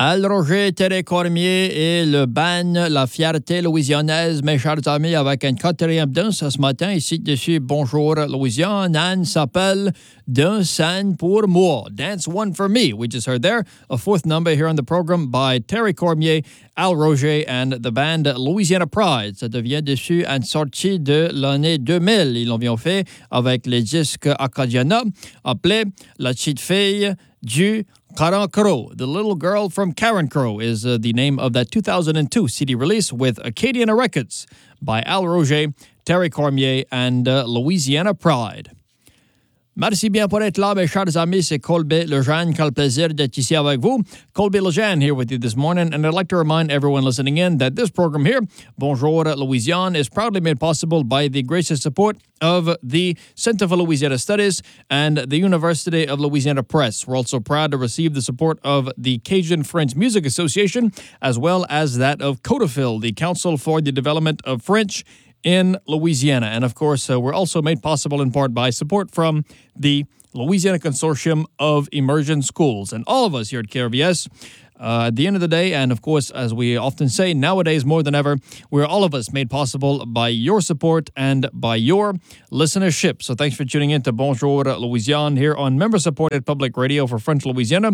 Al Roger, Terry Cormier et le band La Fierté louisianaise, mes chers amis, avec une quatrième danse ce matin. Ici, dessus, bonjour Louisiane. Anne s'appelle Danse pour moi. Dance One for Me. We just heard there a fourth number here on the program by Terry Cormier, Al Roger and the band Louisiana Pride. Ça devient dessus une sortie de l'année 2000. Ils l'ont bien fait avec les disques Acadiana, appelé La Petite Fille du Karen Crow. The Little Girl from Karen Crow is the name of that 2002 CD release with Acadiana Records by Al Roger, Terry Cormier, and Louisiana Pride. Merci bien pour être là, mes chers amis. C'est Colby Lejeune. Quel plaisir d'être ici avec vous. Colby Lejeune here with you this morning. And I'd like to remind everyone listening in that this program here, Bonjour Louisiane, is proudly made possible by the gracious support of the Center for Louisiana Studies and the University of Louisiana Press. We're also proud to receive the support of the Cajun French Music Association, as well as that of CODAFIL, the Council for the Development of French in Louisiana. And of course, we're also made possible in part by support from the Louisiana Consortium of Immersion Schools. And all of us here at KRVS, at the end of the day, and of course, as we often say, nowadays more than ever, we're all of us made possible by your support and by your listenership. So thanks for tuning in to Bonjour Louisiane here on member-supported public radio for French Louisiana,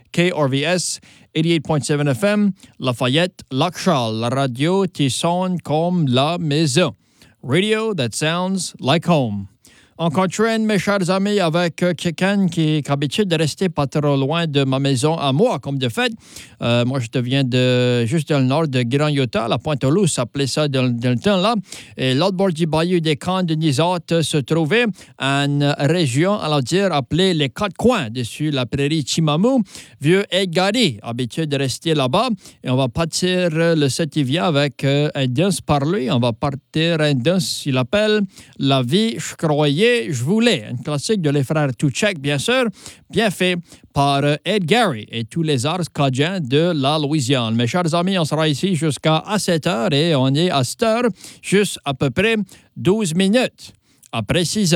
KRVS 88.7 FM, Lafayette, Lac-Charles, la radio qui sonne comme la maison. Radio that sounds like home. On continue, mes chers amis, avec quelqu'un qui est habitué de rester pas trop loin de ma maison à moi, comme de fait. Moi, je viens juste dans le nord de Grand-Utah, la Pointe-aux-Loups, ça s'appelait ça dans le temps-là. Et l'autre bord du bayou des Camps de Nizotte se trouvait une région, allons dire, appelée les Quatre Coins, dessus la prairie Chimamou. Vieux Edgary, habitué de rester là-bas. Et on va partir le 7 hiver avec un danse parlé. On va partir un danse, il appelle La vie, je croyais. Je voulais, un classique de les frères Tuchek, bien sûr, bien fait par Ed Gary et tous les arts cajun de la Louisiane. Mes chers amis, on sera ici jusqu'à 7 heures et on est à cette heure, juste à peu près 12 minutes après 6 heures.